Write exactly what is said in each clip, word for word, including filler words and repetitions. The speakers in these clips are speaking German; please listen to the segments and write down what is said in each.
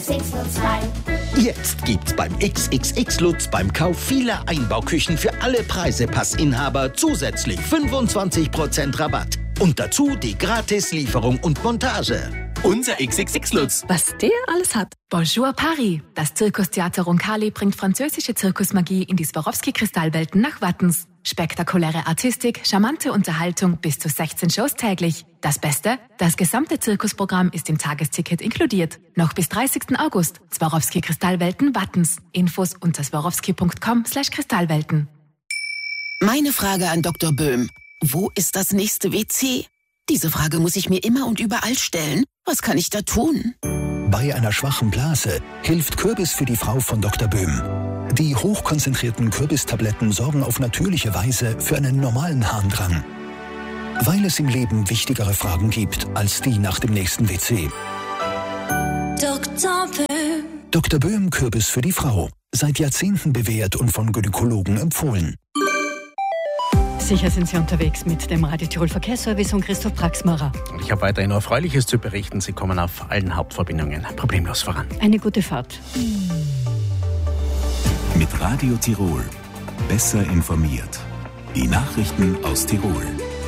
X Lutz frei. Jetzt gibt's beim X X X Lutz beim Kauf vieler Einbauküchen für alle Preisepassinhaber zusätzlich fünfundzwanzig Prozent Rabatt. Und dazu die Gratis-Lieferung und Montage. Unser X X X Lutz. Was der alles hat. Bonjour Paris. Das Zirkustheater Roncalli bringt französische Zirkusmagie in die Swarovski-Kristallwelten nach Wattens. Spektakuläre Artistik, charmante Unterhaltung, bis zu sechzehn Shows täglich. Das Beste? Das gesamte Zirkusprogramm ist im Tagesticket inkludiert. Noch bis dreißigsten August. Swarovski-Kristallwelten Wattens. Infos unter swarovski punkt com slash Kristallwelten. Meine Frage an Doktor Böhm. Wo ist das nächste W C? Diese Frage muss ich mir immer und überall stellen. Was kann ich da tun? Bei einer schwachen Blase hilft Kürbis für die Frau von Doktor Böhm. Die hochkonzentrierten Kürbistabletten sorgen auf natürliche Weise für einen normalen Harndrang. Weil es im Leben wichtigere Fragen gibt als die nach dem nächsten W C. Doktor Böhm. Doktor Böhm Kürbis für die Frau. Seit Jahrzehnten bewährt und von Gynäkologen empfohlen. Sicher sind Sie unterwegs mit dem Radio Tirol Verkehrsservice und Christoph Praxmacher. Und ich habe weiterhin Erfreuliches zu berichten. Sie kommen auf allen Hauptverbindungen problemlos voran. Eine gute Fahrt. Mit Radio Tirol. Besser informiert. Die Nachrichten aus Tirol.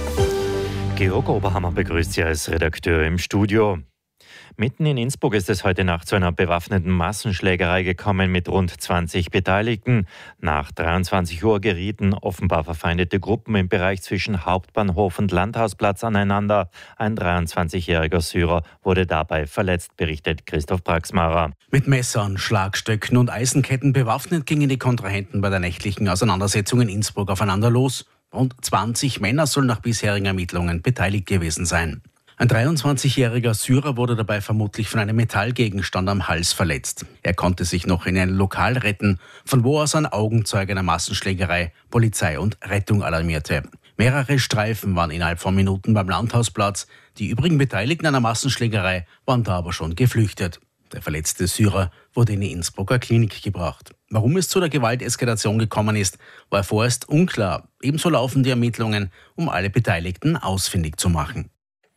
Georg Oberhammer begrüßt Sie als Redakteur im Studio. Mitten in Innsbruck ist es heute Nacht zu einer bewaffneten Massenschlägerei gekommen mit rund zwanzig Beteiligten. Nach dreiundzwanzig Uhr gerieten offenbar verfeindete Gruppen im Bereich zwischen Hauptbahnhof und Landhausplatz aneinander. Ein dreiundzwanzigjähriger Syrer wurde dabei verletzt, berichtet Christoph Praxmacher. Mit Messern, Schlagstöcken und Eisenketten bewaffnet gingen die Kontrahenten bei der nächtlichen Auseinandersetzung in Innsbruck aufeinander los. Rund zwanzig Männer sollen nach bisherigen Ermittlungen beteiligt gewesen sein. Ein dreiundzwanzigjähriger Syrer wurde dabei vermutlich von einem Metallgegenstand am Hals verletzt. Er konnte sich noch in ein Lokal retten, von wo aus ein Augenzeuge einer Massenschlägerei Polizei und Rettung alarmierte. Mehrere Streifen waren innerhalb von Minuten beim Landhausplatz. Die übrigen Beteiligten einer Massenschlägerei waren da aber schon geflüchtet. Der verletzte Syrer wurde in die Innsbrucker Klinik gebracht. Warum es zu der Gewalteskalation gekommen ist, war vorerst unklar. Ebenso laufen die Ermittlungen, um alle Beteiligten ausfindig zu machen.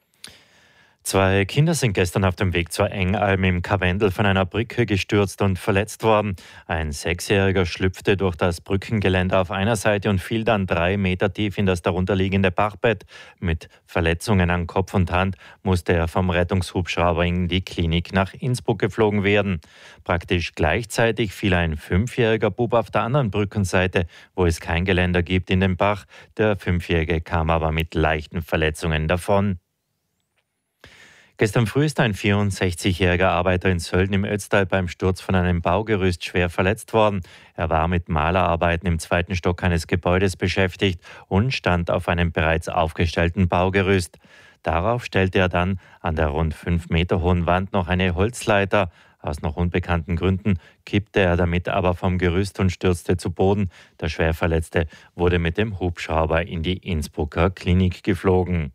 Zwei Kinder sind gestern auf dem Weg zur Engalm im Karwendel von einer Brücke gestürzt und verletzt worden. Ein Sechsjähriger schlüpfte durch das Brückengeländer auf einer Seite und fiel dann drei Meter tief in das darunterliegende Bachbett. Mit Verletzungen an Kopf und Hand musste er vom Rettungshubschrauber in die Klinik nach Innsbruck geflogen werden. Praktisch gleichzeitig fiel ein fünfjähriger Bub auf der anderen Brückenseite, wo es kein Geländer gibt, in den Bach. Der Fünfjährige kam aber mit leichten Verletzungen davon. Gestern früh ist ein vierundsechzigjähriger Arbeiter in Sölden im Ötztal beim Sturz von einem Baugerüst schwer verletzt worden. Er war mit Malerarbeiten im zweiten Stock eines Gebäudes beschäftigt und stand auf einem bereits aufgestellten Baugerüst. Darauf stellte er dann an der rund fünf Meter hohen Wand noch eine Holzleiter. Aus noch unbekannten Gründen kippte er damit aber vom Gerüst und stürzte zu Boden. Der Schwerverletzte wurde mit dem Hubschrauber in die Innsbrucker Klinik geflogen.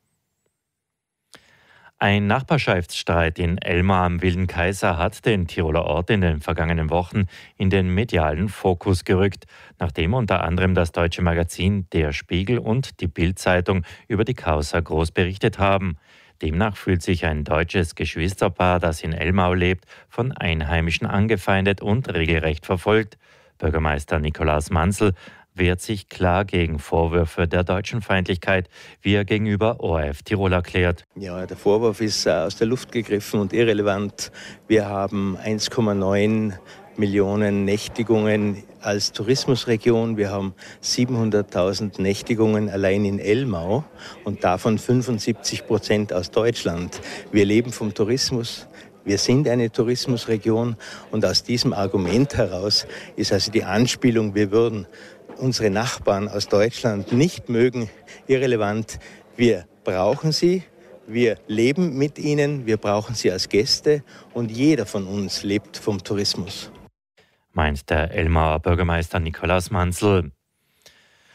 Ein Nachbarschaftsstreit in Elmar am Wilden Kaiser hat den Tiroler Ort in den vergangenen Wochen in den medialen Fokus gerückt, nachdem unter anderem das deutsche Magazin Der Spiegel und die Bild-Zeitung über die Causa groß berichtet haben. Demnach fühlt sich ein deutsches Geschwisterpaar, das in Elmau lebt, von Einheimischen angefeindet und regelrecht verfolgt. Bürgermeister Nikolaus Manzel wehrt sich klar gegen Vorwürfe der Deutschenfeindlichkeit, wie er gegenüber O R F Tirol erklärt. Ja, der Vorwurf ist aus der Luft gegriffen und irrelevant. Wir haben eins Komma neun Millionen Nächtigungen als Tourismusregion. Wir haben siebenhunderttausend Nächtigungen allein in Elmau und davon fünfundsiebzig Prozent aus Deutschland. Wir leben vom Tourismus. Wir sind eine Tourismusregion und aus diesem Argument heraus ist also die Anspielung, wir würden unsere Nachbarn aus Deutschland nicht mögen, irrelevant. Wir brauchen sie, wir leben mit ihnen, wir brauchen sie als Gäste und jeder von uns lebt vom Tourismus. Meint der Elmauer Bürgermeister Nikolaus Manzel.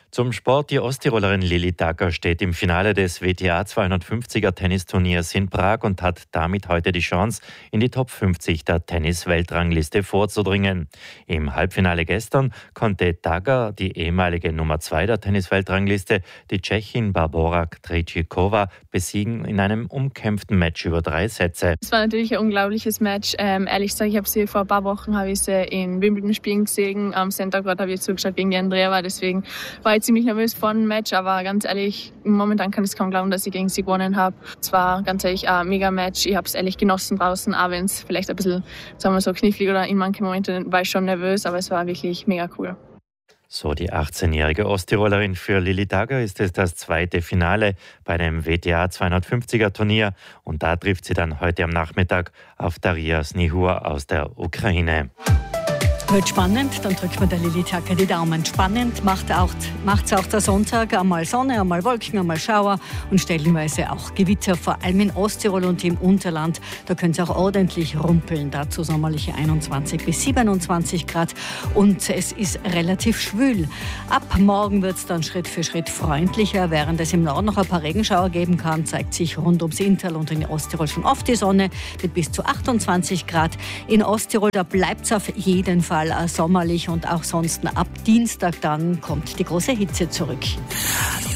Zum Sport. Die Osttirolerin Lilly Dagger steht im Finale des W T A zweihundertfünfziger Tennisturniers in Prag und hat damit heute die Chance, in die Top fünfzig der Tennis-Weltrangliste vorzudringen. Im Halbfinale gestern konnte Dagger, die ehemalige Nummer zwei der Tennis-Weltrangliste, die Tschechin Barbora Krejcikova besiegen in einem umkämpften Match über drei Sätze. Es war natürlich ein unglaubliches Match. Ähm, ehrlich gesagt, ich habe sie vor ein paar Wochen habe ich sie in Wimbledon spielen gesehen. Am Center Court habe ich zugeschaut gegen die Andreeva. Deswegen war ich ziemlich nervös vor dem Match. Aber ganz ehrlich, momentan kann ich es kaum glauben, dass ich gegen sie gewonnen habe. Es war ganz ehrlich ein mega Match. Ich habe es ehrlich genossen draußen, auch wenn es vielleicht ein bisschen, sagen wir so, knifflig oder in manchen Momenten war ich schon nervös. Aber es war wirklich mega cool. So die achtzehnjährige Osttirolerin. Für Lilly Dagger ist es das zweite Finale bei dem W T A zweihundertfünfziger Turnier. Und da trifft sie dann heute am Nachmittag auf Daria Snihur aus der Ukraine. Wird spannend, dann drückt man der Lilly Dagger die Daumen. Spannend macht auch, macht's auch der Sonntag. Einmal Sonne, einmal Wolken, einmal Schauer und stellenweise auch Gewitter, vor allem in Osttirol und im Unterland. Da können es auch ordentlich rumpeln. Dazu sommerliche einundzwanzig bis siebenundzwanzig Grad und es ist relativ schwül. Ab morgen wird es dann Schritt für Schritt freundlicher. Während es im Norden noch ein paar Regenschauer geben kann, zeigt sich rund ums Inntal und in Osttirol schon oft die Sonne mit bis zu achtundzwanzig Grad. In Osttirol, da bleibt es auf jeden Fall sommerlich und auch sonst ab Dienstag dann kommt die große Hitze zurück.